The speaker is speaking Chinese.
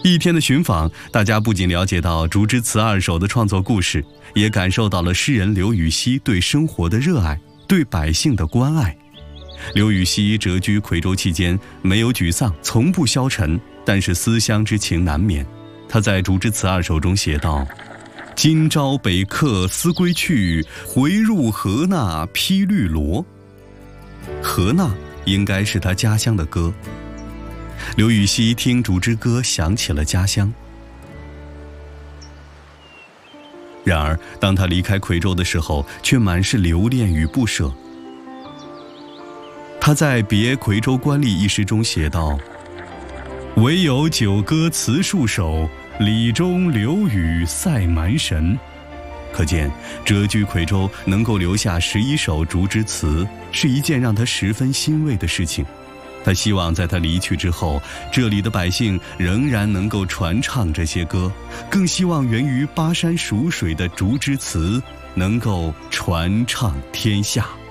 一天的寻访，大家不仅了解到竹枝词二首的创作故事，也感受到了诗人刘禹锡对生活的热爱，对百姓的关爱。刘禹锡谪居夔州期间，没有沮丧，从不消沉，但是思乡之情难免。他在《竹枝词二首》中写道：“今朝北客思归去，回入河那披绿萝。”河那应该是他家乡的歌。刘禹锡听竹枝歌，想起了家乡。然而，当他离开夔州的时候，却满是留恋与不舍。他在《别夔州官吏》一诗中写道：“唯有九歌词数首，李中留与塞蛮神。”可见，谪居夔州能够留下11首竹枝词，是一件让他十分欣慰的事情。他希望在他离去之后，这里的百姓仍然能够传唱这些歌，更希望源于巴山蜀水的竹枝词能够传唱天下。